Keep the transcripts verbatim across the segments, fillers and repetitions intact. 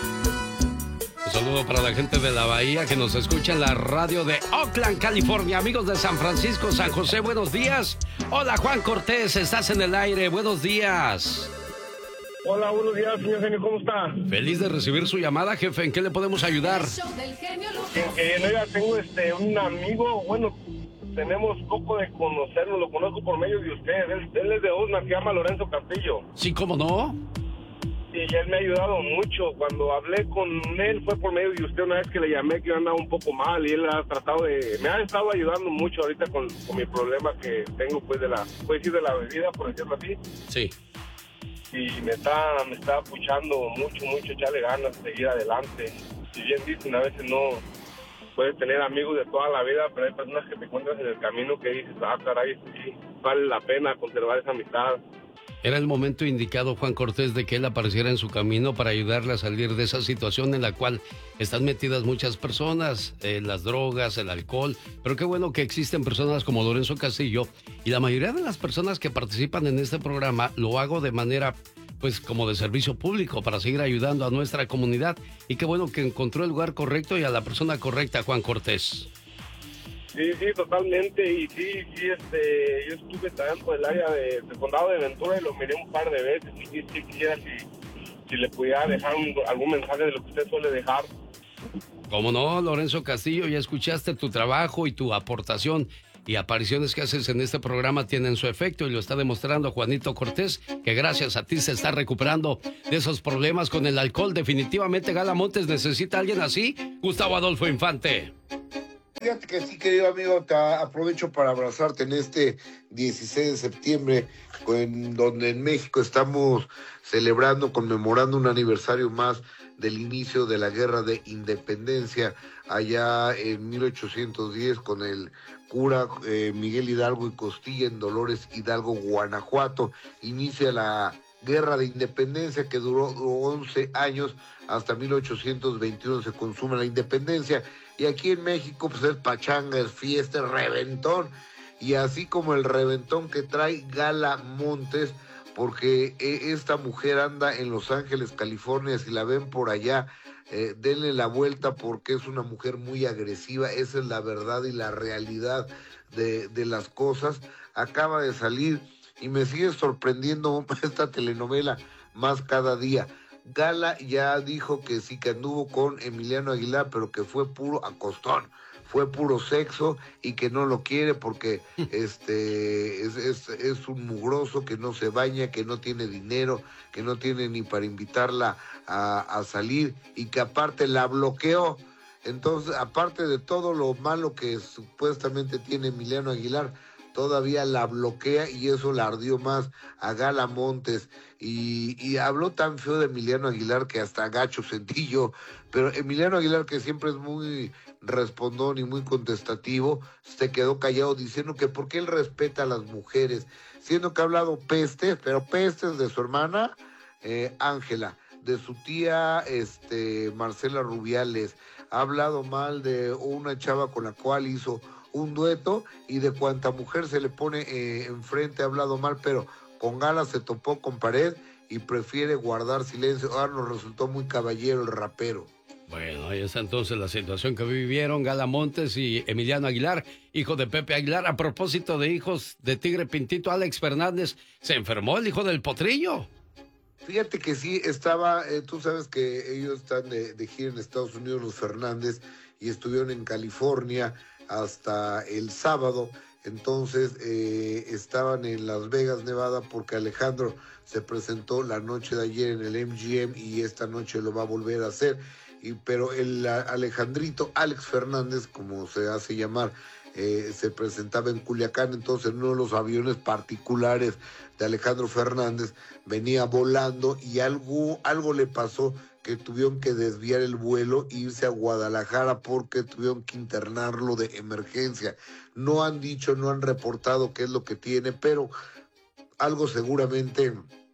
Un saludo para la gente de la Bahía que nos escucha en la radio de Oakland, California. Amigos de San Francisco, San José, buenos días. Hola, Juan Cortés, estás en el aire. Buenos días. Hola, buenos días, señor genio, ¿cómo está? Feliz de recibir su llamada, jefe. ¿En qué le podemos ayudar? Eh, no, ya tengo este, un amigo, bueno, tenemos poco de conocerlo, lo conozco por medio de usted. Él, él es de Osna, se llama Lorenzo Castillo. Sí, ¿cómo no? Y él me ha ayudado mucho. Cuando hablé con él fue por medio de usted una vez que le llamé que yo andaba un poco mal y él ha tratado de... Me ha estado ayudando mucho ahorita con, con mi problema que tengo pues de la... Puede decir de la bebida, por decirlo así. Sí. Y me está, me está puchando mucho, mucho, echarle ganas, seguir adelante. Si bien dicen, a veces no puedes tener amigos de toda la vida, pero hay personas que te encuentras en el camino que dices, ah, caray, sí, vale la pena conservar esa amistad. Era el momento indicado, Juan Cortés, de que él apareciera en su camino para ayudarle a salir de esa situación en la cual están metidas muchas personas, eh, las drogas, el alcohol. Pero qué bueno que existen personas como Lorenzo Castillo, y la mayoría de las personas que participan en este programa lo hago de manera, pues, como de servicio público para seguir ayudando a nuestra comunidad. Y qué bueno que encontró el lugar correcto y a la persona correcta, Juan Cortés. Sí, sí, totalmente, y sí, sí, este, yo estuve también por el área de, del condado de Ventura y lo miré un par de veces, y sí, sí quisiera si, si le pudiera dejar un, algún mensaje de lo que usted suele dejar. Cómo no, Lorenzo Castillo, ya escuchaste tu trabajo y tu aportación y apariciones que haces en este programa tienen su efecto y lo está demostrando Juanito Cortés, que gracias a ti se está recuperando de esos problemas con el alcohol. Definitivamente Gala Montes necesita a alguien así. Gustavo Adolfo Infante. Fíjate que sí, querido amigo, te aprovecho para abrazarte en este dieciséis de septiembre, en donde en México estamos celebrando, conmemorando un aniversario más del inicio de la Guerra de Independencia, allá en mil ochocientos diez, con el cura eh, Miguel Hidalgo y Costilla en Dolores Hidalgo, Guanajuato. Inicia la Guerra de Independencia que duró once años, hasta mil ochocientos veintiuno se consume la independencia. Y aquí en México, pues es pachanga, es fiesta, es reventón. Y así como el reventón que trae Gala Montes, porque esta mujer anda en Los Ángeles, California, si la ven por allá, eh, denle la vuelta porque es una mujer muy agresiva, esa es la verdad y la realidad de, de las cosas. Acaba de salir y me sigue sorprendiendo esta telenovela más cada día. Gala ya dijo que sí, que anduvo con Emiliano Aguilar, pero que fue puro acostón, fue puro sexo y que no lo quiere porque este es, es, es un mugroso que no se baña, que no tiene dinero, que no tiene ni para invitarla a, a salir y que aparte la bloqueó. Entonces, aparte de todo lo malo que supuestamente tiene Emiliano Aguilar, todavía la bloquea y eso la ardió más a Gala Montes. Y, y habló tan feo de Emiliano Aguilar que hasta gacho sentí yo. Pero Emiliano Aguilar, que siempre es muy respondón y muy contestativo, se quedó callado diciendo que porque él respeta a las mujeres, siendo que ha hablado pestes, pero pestes de su hermana eh, Ángela, de su tía este, Marcela Rubiales, ha hablado mal de una chava con la cual hizo un dueto y de cuanta mujer se le pone eh, enfrente ha hablado mal, pero con Gala se topó con pared y prefiere guardar silencio. Ahora nos resultó muy caballero el rapero. Bueno, ahí está entonces la situación que vivieron Gala Montes y Emiliano Aguilar, hijo de Pepe Aguilar. A propósito de hijos de Tigre Pintito, Alex Fernández, ¿se enfermó el hijo del potrillo? Fíjate que sí, estaba, eh, tú sabes que ellos están de, de gira en Estados Unidos, los Fernández, y estuvieron en California hasta el sábado. Entonces eh, estaban en Las Vegas, Nevada, porque Alejandro se presentó la noche de ayer en el M G M y esta noche lo va a volver a hacer. Y, pero el Alejandrito, Alex Fernández, como se hace llamar, eh, se presentaba en Culiacán. Entonces en uno de los aviones particulares de Alejandro Fernández venía volando y algo, algo le pasó, que tuvieron que desviar el vuelo e irse a Guadalajara porque tuvieron que internarlo de emergencia. No han dicho, no han reportado qué es lo que tiene, pero algo seguramente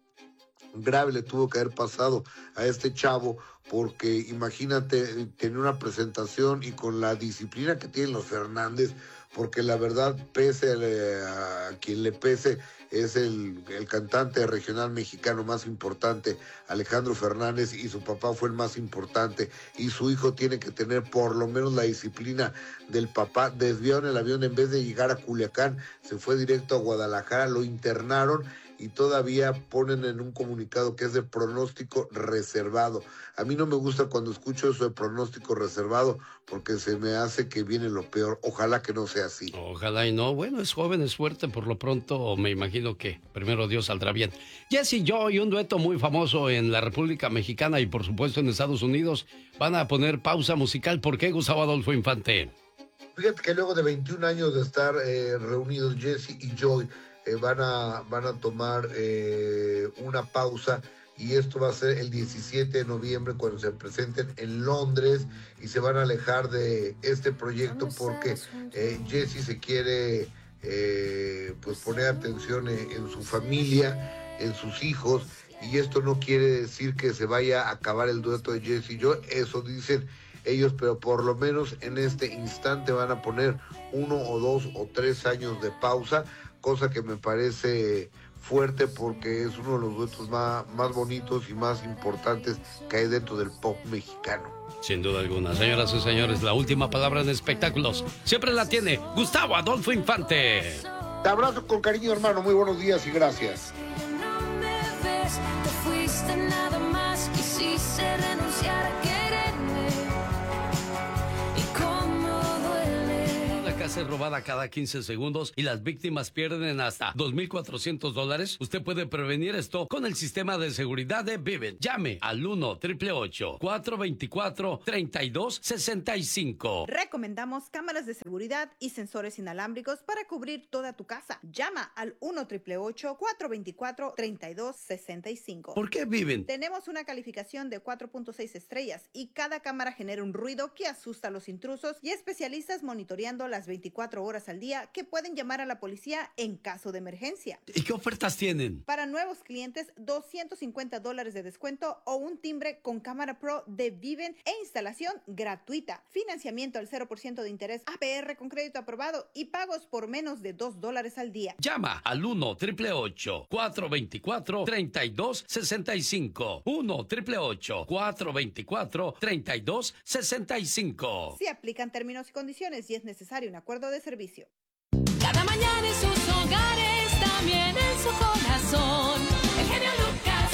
grave le tuvo que haber pasado a este chavo, porque imagínate tener una presentación y con la disciplina que tienen los Fernández, porque la verdad, pese a, a quien le pese, es el, el cantante regional mexicano más importante, Alejandro Fernández, y su papá fue el más importante, y su hijo tiene que tener por lo menos la disciplina del papá. Desviaron el avión, en vez de llegar a Culiacán, se fue directo a Guadalajara, lo internaron y todavía ponen en un comunicado que es de pronóstico reservado. A mí no me gusta cuando escucho eso de pronóstico reservado porque se me hace que viene lo peor. Ojalá que no sea así. Ojalá y no. Bueno, es joven, es fuerte. Por lo pronto me imagino que primero Dios saldrá bien. Jesse Joy, un dueto muy famoso en la República Mexicana y por supuesto en Estados Unidos, van a poner pausa musical. ¿Por qué, Gustavo Adolfo Infante? Fíjate que luego de veintiún años de estar eh, reunidos Jesse y Joy, Eh, van, a, van a tomar eh, una pausa, y esto va a ser el diecisiete de noviembre cuando se presenten en Londres, y se van a alejar de este proyecto porque eh, Jesse se quiere eh, pues poner atención en, en su familia, en sus hijos, y esto no quiere decir que se vaya a acabar el dueto de Jesse y yo, eso dicen ellos, pero por lo menos en este instante van a poner uno o dos o tres años de pausa, cosa que me parece fuerte porque es uno de los duetos más, más bonitos y más importantes que hay dentro del pop mexicano. Sin duda alguna. Señoras y señores, la última palabra en espectáculos siempre la tiene Gustavo Adolfo Infante. Te abrazo con cariño, hermano. Muy buenos días y gracias. No me ves, te fuiste nada más, quisiste renunciar a quererme. Y cómo duele. La casa es robada cada quince segundos y las víctimas pierden hasta dos mil cuatrocientos dólares. Usted puede prevenir esto con el sistema de seguridad de Vivint. Llame al uno, ocho ocho ocho, cuatro dos cuatro, tres dos seis cinco. Recomendamos cámaras de seguridad y sensores inalámbricos para cubrir toda tu casa. Llama al uno, ocho ocho ocho, cuatro dos cuatro, tres dos seis cinco. ¿Por qué Vivint? Tenemos una calificación de cuatro punto seis estrellas y cada cámara genera un ruido que asusta a los intrusos, y especialistas monitoreando las veinticuatro horas al día que pueden llamar a la policía en caso de emergencia. ¿Y qué ofertas tienen? Para nuevos clientes, doscientos cincuenta dólares de descuento o un timbre con cámara pro de Vivint e instalación gratuita. Financiamiento al cero por ciento de interés A P R con crédito aprobado y pagos por menos de dos dólares al día. Llama al uno, ocho ocho ocho, cuatro dos cuatro, tres dos seis cinco. uno, ocho ocho ocho, cuatro dos cuatro, tres dos seis cinco. Si aplican términos y condiciones y es necesario un acuerdo de servicio. Cada mañana en sus hogares, también en su corazón. El genio Lucas.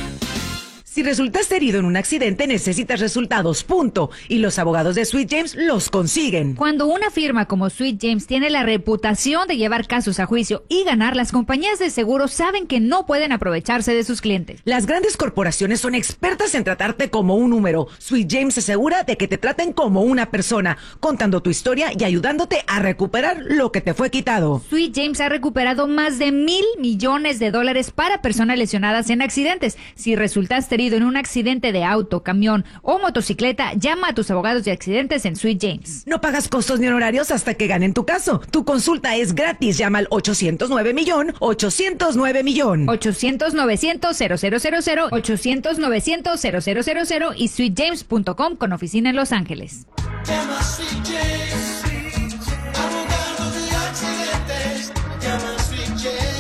Si resultaste herido en un accidente, necesitas resultados, punto. Y los abogados de Sweet James los consiguen. Cuando una firma como Sweet James tiene la reputación de llevar casos a juicio y ganar, las compañías de seguros saben que no pueden aprovecharse de sus clientes. Las grandes corporaciones son expertas en tratarte como un número. Sweet James se asegura de que te traten como una persona, contando tu historia y ayudándote a recuperar lo que te fue quitado. Sweet James ha recuperado más de mil millones de dólares para personas lesionadas en accidentes. Si resultaste herido en un accidente de auto, camión o motocicleta, llama a tus abogados de accidentes en Sweet James. No pagas costos ni honorarios hasta que ganen tu caso. Tu consulta es gratis. Llama al ochocientos nueve millón, ochocientos nueve millón. ochocientos, novecientos, cero cero cero cero, ochocientos, novecientos, cero cero cero cero y sweet james punto com con oficina en Los Ángeles. Llama a Sweet James, abogado de accidentes. Llama a Sweet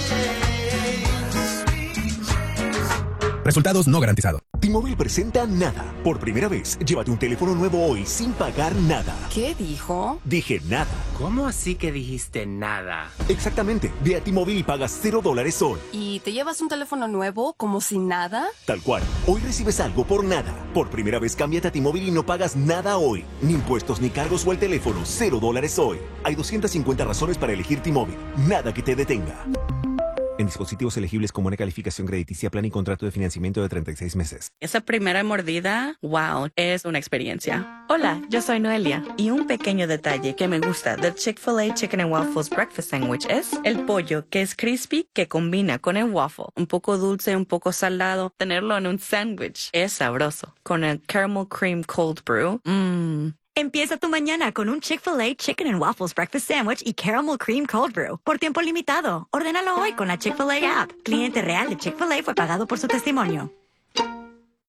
James. Resultados no garantizados. T-Mobile presenta Nada. Por primera vez, llévate un teléfono nuevo hoy sin pagar nada. ¿Qué dijo? Dije nada. ¿Cómo así que dijiste nada? Exactamente. Ve a T-Mobile y pagas cero dólares hoy. ¿Y te llevas un teléfono nuevo como si nada? Tal cual. Hoy recibes algo por nada. Por primera vez, cámbiate a T-Mobile y no pagas nada hoy. Ni impuestos ni cargos o el teléfono. Cero dólares hoy. Hay doscientas cincuenta razones para elegir T-Mobile. Nada que te detenga. En dispositivos elegibles con buena calificación crediticia, plan y contrato de financiamiento de treinta y seis meses. Esa primera mordida, wow, es una experiencia. Hola, yo soy Noelia. Y un pequeño detalle que me gusta del Chick-fil-A Chicken and Waffles Breakfast Sandwich es el pollo, que es crispy, que combina con el waffle. Un poco dulce, un poco salado. Tenerlo en un sándwich es sabroso. Con el Caramel Cream Cold Brew, mmm. Empieza tu mañana con un Chick-fil-A Chicken and Waffles Breakfast Sandwich y Caramel Cream Cold Brew. Por tiempo limitado. Ordénalo hoy con la Chick-fil-A app. Cliente real de Chick-fil-A fue pagado por su testimonio.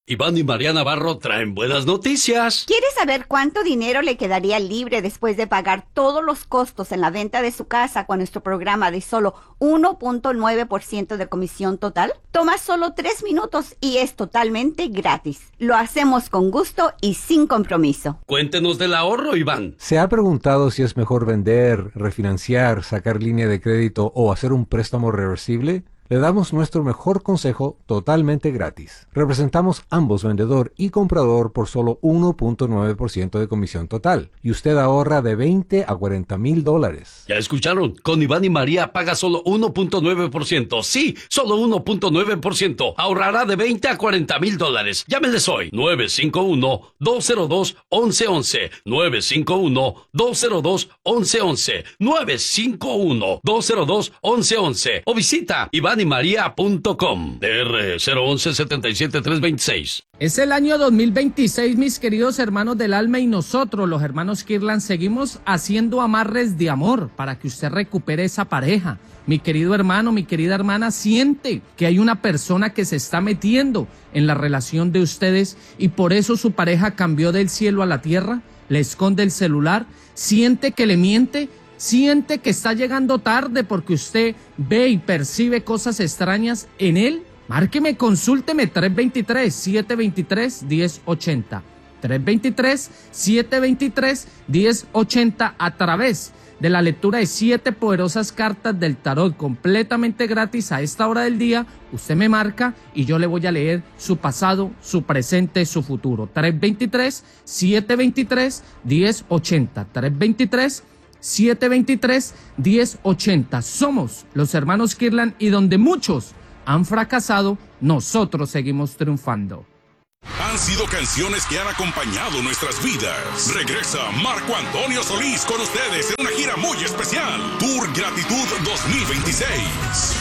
Iván y María Navarro traen buenas noticias. ¿Quiere saber cuánto dinero le quedaría libre después de pagar todos los costos en la venta de su casa con nuestro programa de solo uno punto nueve por ciento de comisión total? Toma solo tres minutos y es totalmente gratis. Lo hacemos con gusto y sin compromiso. Cuéntenos del ahorro, Iván. ¿Se ha preguntado si es mejor vender, refinanciar, sacar línea de crédito o hacer un préstamo reversible? Le damos nuestro mejor consejo totalmente gratis. Representamos ambos vendedor y comprador por solo uno punto nueve por ciento de comisión total. Y usted ahorra de veinte a cuarenta mil dólares. ¿Ya escucharon? Con Iván y María paga solo uno punto nueve por ciento. Sí, solo uno punto nueve por ciento. Ahorrará de veinte a cuarenta mil dólares. Llámenles hoy. nueve cinco uno, dos cero dos, once once. nueve cinco uno, dos cero dos, once once. nueve cinco uno, dos cero dos, once once. O visita iván y maría punto com. D R cero once, setenta y siete, trescientos veintiséis. Es el año dos mil veintiséis, mis queridos hermanos del alma, y nosotros, los hermanos Kirlan, seguimos haciendo amarres de amor para que usted recupere esa pareja. Mi querido hermano, mi querida hermana, siente que hay una persona que se está metiendo en la relación de ustedes y por eso su pareja cambió del cielo a la tierra, le esconde el celular, siente que le miente. ¿Siente que está llegando tarde porque usted ve y percibe cosas extrañas en él? Márqueme, consúlteme, tres dos tres, siete dos tres, uno cero ocho cero. tres dos tres, siete dos tres, uno cero ocho cero a través de la lectura de siete poderosas cartas del tarot completamente gratis a esta hora del día. Usted me marca y yo le voy a leer su pasado, su presente, su futuro. tres dos tres, siete dos tres, uno cero ocho cero. tres dos tres, siete dos tres, uno cero ocho cero. Somos los hermanos Kirlan y donde muchos han fracasado, nosotros seguimos triunfando. Han sido canciones que han acompañado nuestras vidas. Regresa Marco Antonio Solís con ustedes en una gira muy especial. Tour Gratitud dos mil veintiséis.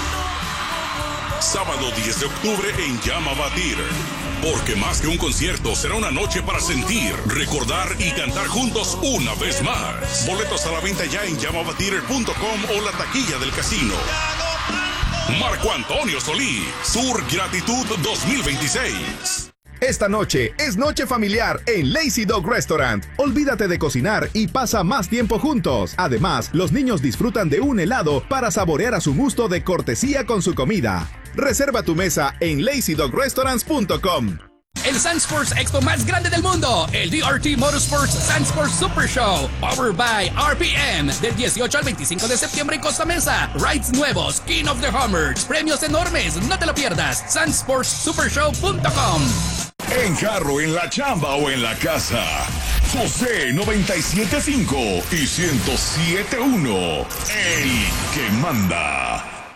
Sábado diez de octubre en Yamava Theater. Porque más que un concierto, será una noche para sentir, recordar y cantar juntos una vez más. Boletos a la venta ya en yamava theater punto com o la taquilla del casino. Marco Antonio Solís, Tour Gratitud dos mil veintiséis. Esta noche es noche familiar en Lazy Dog Restaurant. Olvídate de cocinar y pasa más tiempo juntos. Además, los niños disfrutan de un helado para saborear a su gusto de cortesía con su comida. Reserva tu mesa en lazy dog restaurants punto com. El Sun Sports Expo más grande del mundo, el D R T Motorsports Sun Sports Super Show, powered by R P M, del dieciocho al veinticinco de septiembre en Costa Mesa. Rides nuevos, King of the Hummers, premios enormes, no te lo pierdas. sun sports super show punto com. En carro, en la chamba o en la casa. José noventa y siete punto cinco y ciento siete punto uno. El que manda.